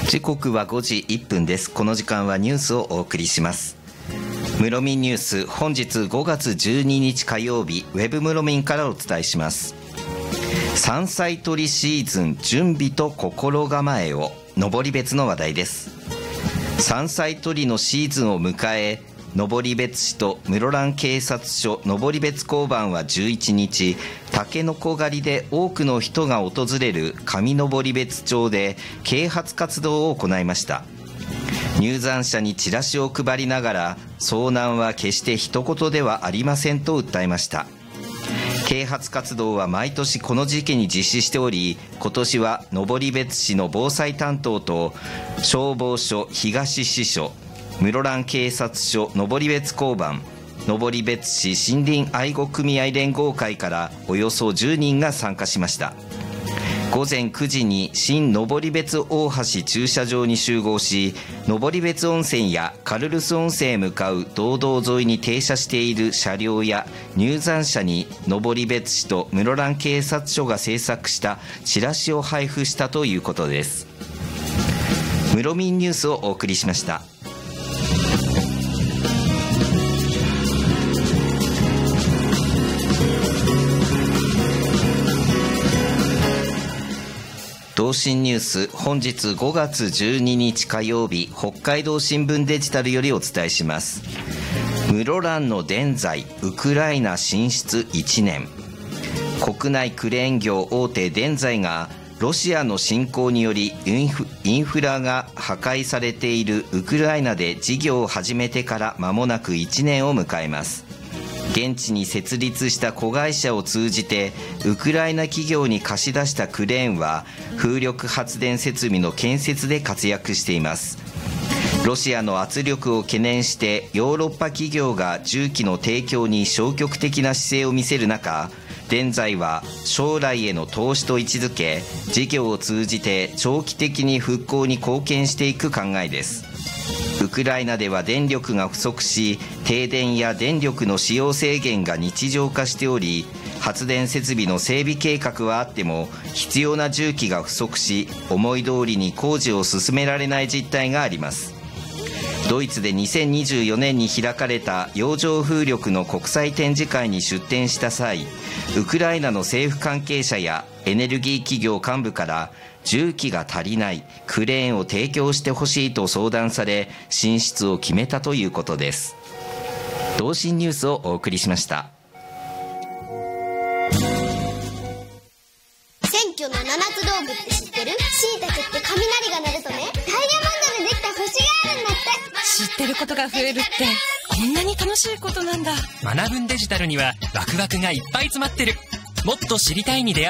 時刻は5時1分です。この時間はニュースをお送りします。室見ニュース、本日5月12日火曜日、ウェブ室見からお伝えします。山菜採りシーズン準備と心構えを、登別の話題です。山菜採りのシーズンを迎え、登別市と室蘭警察署登別交番は11日、タケノコ狩りで多くの人が訪れる上登別町で啓発活動を行いました。入山者にチラシを配りながら、遭難は決して一言ではありませんと訴えました。啓発活動は毎年この時期に実施しており、今年は登別市の防災担当と消防署東支所、室蘭警察署登別交番、登別市森林愛護組合連合会からおよそ10人が参加しました。午前9時に新登別大橋駐車場に集合し、登別温泉やカルルス温泉へ向かう道道沿いに停車している車両や入山者に登別市と室蘭警察署が制作したチラシを配布したということです。室見ニュースをお送りしました。同心ニュース、本日5月12日火曜日、北海道新聞デジタルよりお伝えします。室蘭の田材、ウクライナ進出1年。国内クレーン業大手田材がロシアの侵攻によりインフラが破壊されているウクライナで事業を始めてから間もなく1年を迎えます。現地に設立した子会社を通じてウクライナ企業に貸し出したクレーンは風力発電設備の建設で活躍しています。ロシアの圧力を懸念してヨーロッパ企業が重機の提供に消極的な姿勢を見せる中、田材は将来への投資と位置づけ、事業を通じて長期的に復興に貢献していく考えです。ウクライナでは電力が不足し、停電や電力の使用制限が日常化しており、発電設備の整備計画はあっても必要な重機が不足し、思い通りに工事を進められない実態があります。ドイツで2024年に開かれた洋上風力の国際展示会に出展した際、ウクライナの政府関係者やエネルギー企業幹部から重機が足りない、クレーンを提供してほしいと相談され、進出を決めたということです。同心ニュースをお送りしました。 選挙の7つ道具って知ってる？しいたけって雷が鳴るとね、ダイヤモンドでできた星があるんだって。 知ってることが増えるってこんなに楽しいことなんだ。 学ぶんデジタルにはワクワクがいっぱい詰まってる。もっと知りたいに出会う